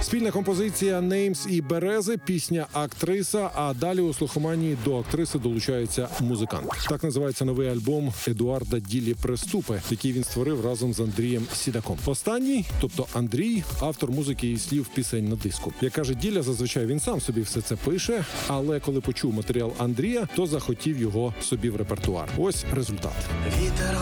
Спільна композиція «Names» і «Берези», пісня «Актриса», а далі у слухоманії до актриси долучається музикант. Так називається новий альбом Едуарда Ділі «Приступи», який він створив разом з Андрієм Сідаком. Останній, тобто Андрій, автор музики і слів пісень на диску. Як каже Діля, зазвичай він сам собі все це пише, але коли почув матеріал Андрія, то захотів його собі в репертуар. Ось результат. Вітер